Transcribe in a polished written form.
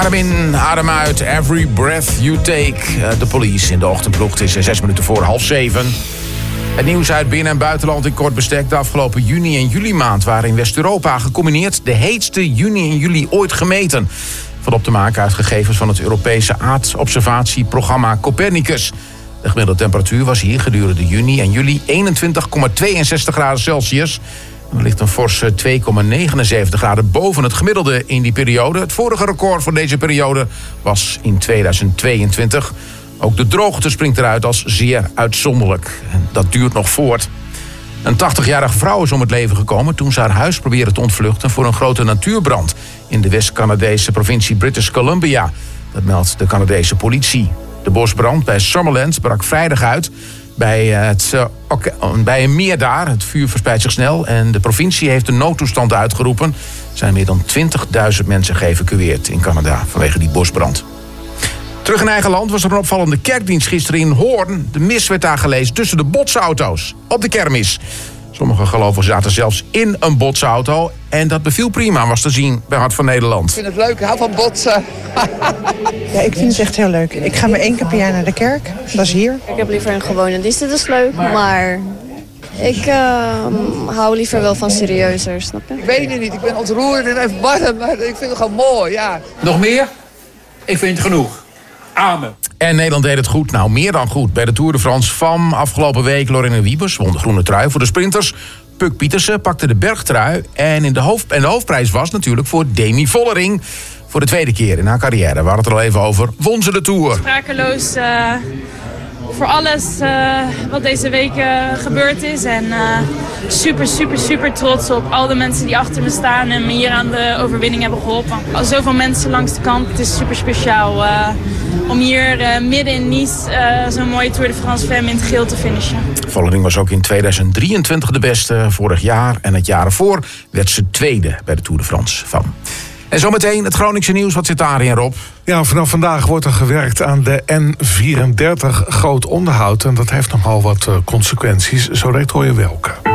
Adem in, adem uit. Every breath you take. De Police in de ochtendploeg. Het is 6 minuten voor 6:30. Het nieuws uit binnen- en buitenland in kort bestek. De afgelopen juni- en juli-maand waren in West-Europa gecombineerd de heetste juni en juli ooit gemeten. Valt op te maken uit gegevens van het Europese aardobservatieprogramma Copernicus. De gemiddelde temperatuur was hier gedurende juni en juli 21,62 graden Celsius. Er ligt een forse 2,79 graden boven het gemiddelde in die periode. Het vorige record voor deze periode was in 2022. Ook de droogte springt eruit als zeer uitzonderlijk. En dat duurt nog voort. Een 80-jarige vrouw is om het leven gekomen toen ze haar huis probeerde te ontvluchten voor een grote natuurbrand in de West-Canadese provincie British Columbia. Dat meldt de Canadese politie. De bosbrand bij Summerland brak vrijdag uit bij een meer daar. Het vuur verspreidt zich snel en de provincie heeft een noodtoestand uitgeroepen. Er zijn meer dan 20.000 mensen geëvacueerd in Canada vanwege die bosbrand. Terug in eigen land was er een opvallende kerkdienst gisteren in Hoorn. De mis werd daar gelezen tussen de botsauto's op de kermis. Sommige gelovigen zaten zelfs in een botsauto. En dat beviel prima, was te zien bij Hart van Nederland. Ik vind het leuk, ik hou van botsen. Ja, ik vind het echt heel leuk. Ik ga maar 1 keer per jaar naar de kerk. Dat is hier. Ik heb liever een gewone dienst, dat is leuk. Maar ik hou liever wel van serieuzer, snap je? Ik weet het niet, ik ben ontroerd en even warm, maar ik vind het gewoon mooi, ja. Nog meer? Ik vind het genoeg. Amen. En Nederland deed het goed, nou meer dan goed. Bij de Tour de France van afgelopen week Lorraine Wiebes won de groene trui voor de sprinters. Puk Pietersen pakte de bergtrui. En de hoofdprijs was natuurlijk voor Demi Vollering. Voor de tweede keer in haar carrière, we hadden het er al even over, won ze de Tour. Sprakeloos voor alles wat deze week gebeurd is. En super trots op al de mensen die achter me staan en me hier aan de overwinning hebben geholpen. Al zoveel mensen langs de kant, het is super speciaal om hier midden in Nice zo'n mooie Tour de France Femme in het geel te finishen. Vollering was ook in 2023 de beste, vorig jaar en het jaar ervoor werd ze tweede bij de Tour de France van. En zometeen het Groningse nieuws, wat zit daarin, Rob? Ja, vanaf vandaag wordt er gewerkt aan de N34 groot onderhoud. En dat heeft nogal wat consequenties. Zo direct hoor je welke.